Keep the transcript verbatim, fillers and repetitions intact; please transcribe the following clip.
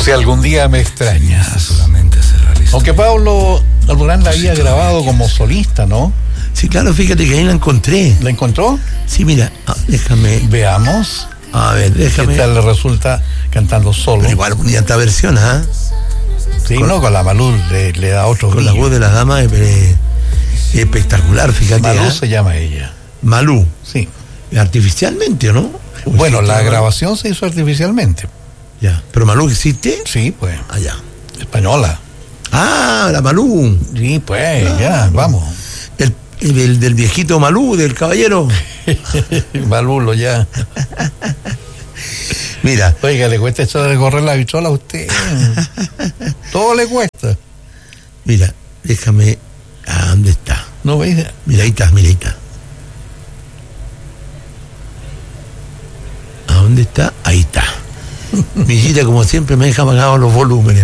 Si algún día me extrañas. Solamente se realiza. Aunque Pablo Alborán la había grabado como solista, ¿no? Sí, claro, fíjate que ahí la encontré. ¿La encontró? Sí, mira, ah, déjame. Veamos. A ver, déjame. ¿Qué tal le resulta cantando solo? Pero igual ponía esta versión, ¿ah? Sí, con, no, con la Malú le, le da otro Con brillo. la voz de las damas es eh, espectacular, fíjate. Malú ¿eh? se llama ella. Malú. Sí. ¿Artificialmente o no? ¿O Bueno, la Malú? grabación se hizo artificialmente. Ya. ¿Pero Malú existe? Sí, pues. Allá. Española. Ah, la Malú. Sí, pues, Ah, ya, vamos. El, el, el del viejito Malú, del caballero. Malulo, ya. Mira. Oiga, le cuesta eso de correr la bichola a usted. Todo le cuesta. Mira, déjame. ¿A dónde está? ¿No veis? Mira, ahí está, mira, ahí está. ¿A dónde está? Ahí está. Millita, como siempre, me deja apagados los volúmenes.